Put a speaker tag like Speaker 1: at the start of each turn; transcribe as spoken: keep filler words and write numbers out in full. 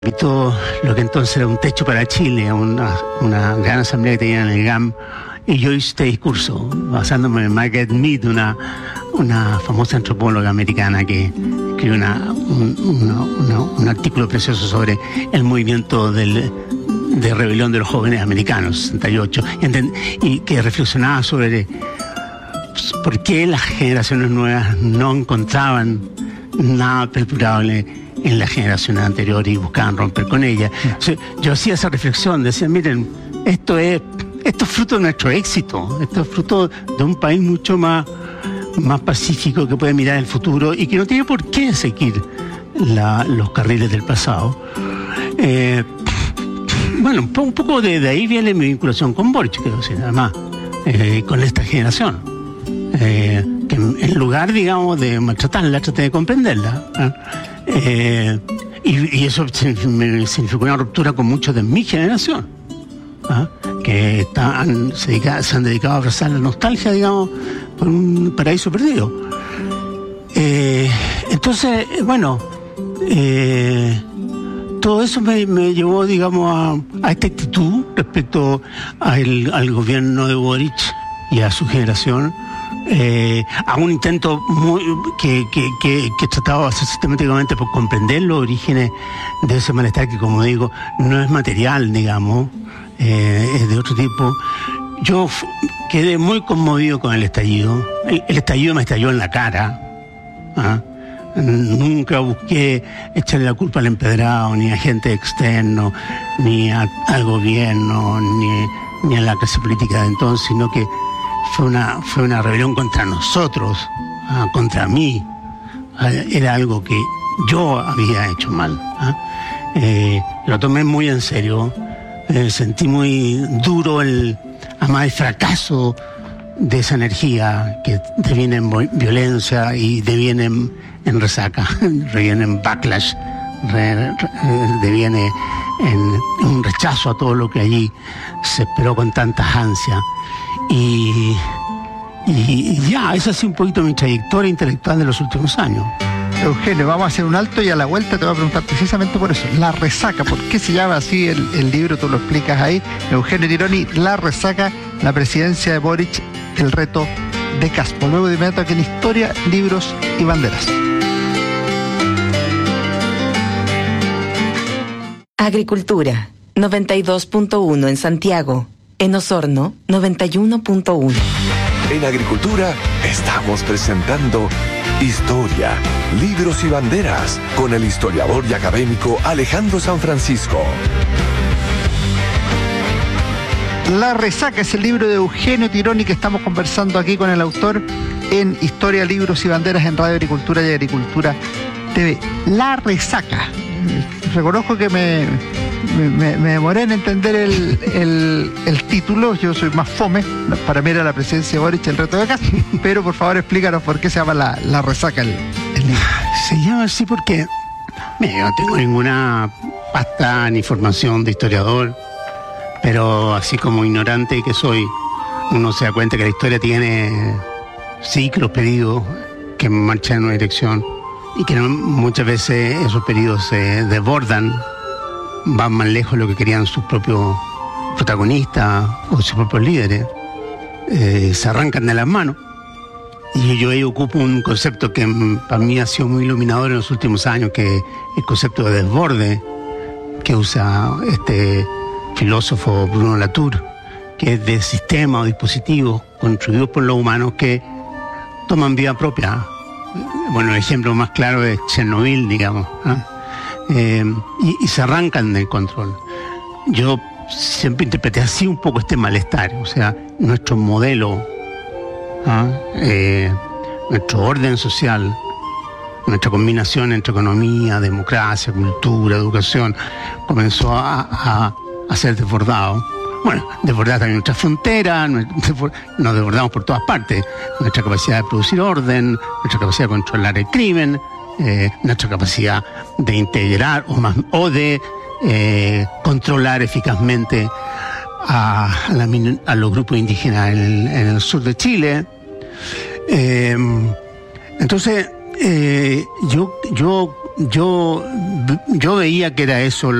Speaker 1: Invitó lo que entonces era un techo para Chile, una, una gran asamblea que tenía en el G A M, y yo hice este discurso basándome en Margaret Mead, una, una famosa antropóloga americana que escribió una, un, una, una, un artículo precioso sobre el movimiento del, de rebelión de los jóvenes americanos, sesenta y ocho, y, enten, y que reflexionaba sobre por qué las generaciones nuevas no encontraban nada perdurable en las generaciones anteriores y buscaban romper con ella. O sea, yo hacía esa reflexión, decía, miren, esto es, esto es fruto de nuestro éxito, esto es fruto de un país mucho más, más pacífico que puede mirar el futuro y que no tiene por qué seguir la, los carriles del pasado. Eh, bueno, un, un poco de, de ahí viene mi vinculación con Boric, quiero decir, además, eh, con esta generación. Eh, que en lugar, digamos, de maltratarla, traté de comprenderla. ¿eh? Eh, y, y eso significó una ruptura con muchos de mi generación, ¿eh? que están, se, dedica, se han dedicado a abrazar la nostalgia, digamos, por un paraíso perdido. Eh, entonces, bueno, eh, todo eso me, me llevó, digamos, a, a esta actitud respecto a el, al gobierno de Boric y a su generación. Eh, a un intento muy, que, que, que, que trataba de hacer sistemáticamente por comprender los orígenes de ese malestar que, como digo, no es material, digamos, eh, es de otro tipo. Yo f- quedé muy conmovido con el estallido. El, el estallido me estalló en la cara. ¿ah? Nunca busqué echarle la culpa al empedrado, ni a gente externo, ni a, al gobierno, ni, ni a la clase política de entonces, sino que Fue una, fue una rebelión contra nosotros, ¿ah? contra mí. Era algo que yo había hecho mal. ¿ah? Eh, lo tomé muy en serio. Eh, sentí muy duro el, además el fracaso de esa energía que deviene en violencia y deviene en, en resaca, deviene en backlash, re, re, deviene en un rechazo a todo lo que allí se esperó con tantas ansias. Y, y, y ya, esa ha sido un poquito mi trayectoria intelectual de los últimos años.
Speaker 2: Eugenio, vamos a hacer un alto y a la vuelta te voy a preguntar precisamente por eso. La resaca, ¿por qué se llama así el, el libro? Tú lo explicas ahí. Eugenio Tironi, La resaca, la presidencia de Boric, el reto de Caspo. Luego de inmediato aquí en Historia, Libros y Banderas.
Speaker 3: Agricultura, noventa y dos punto uno en Santiago. En Osorno, noventa y uno punto uno.
Speaker 4: En Agricultura estamos presentando Historia, Libros y Banderas con el historiador y académico Alejandro San Francisco.
Speaker 2: La resaca es el libro de Eugenio Tironi que estamos conversando aquí con el autor en Historia, Libros y Banderas en Radio Agricultura y Agricultura T V. La resaca. Reconozco que me... Me, me demoré en entender el, el, el título. Yo soy más fome. Para mí era la presidencia de Boric, el reto de Caspo. Pero por favor explícanos por qué se llama La, la resaca el, el libro.
Speaker 1: Se llama así porque mira, yo no tengo ninguna pasta ni formación de historiador, pero así como ignorante que soy, uno se da cuenta que la historia tiene ciclos, periodos que marchan en una dirección y que no, muchas veces esos periodos se desbordan, van más lejos de lo que querían sus propios protagonistas o sus propios líderes, eh, se arrancan de las manos. Y yo ahí ocupo un concepto que para mí ha sido muy iluminador en los últimos años, que es el concepto de desborde que usa este filósofo Bruno Latour, que es de sistemas o dispositivos construidos por los humanos que toman vida propia. Bueno, el ejemplo más claro es Chernobyl, digamos, ¿eh? Eh, y, y se arrancan del control. Yo siempre interpreté así un poco este malestar, o sea, nuestro modelo, ¿ah? eh, nuestro orden social, nuestra combinación entre economía, democracia, cultura, educación, comenzó a, a, a ser desbordado. Bueno, desbordar también nuestra frontera, nos desbordamos por todas partes, nuestra capacidad de producir orden, nuestra capacidad de controlar el crimen, Eh, nuestra capacidad de integrar o, más, o de eh, controlar eficazmente a, a, la, a los grupos indígenas en, en el sur de Chile. Eh, entonces, eh, yo, yo yo, yo veía que era eso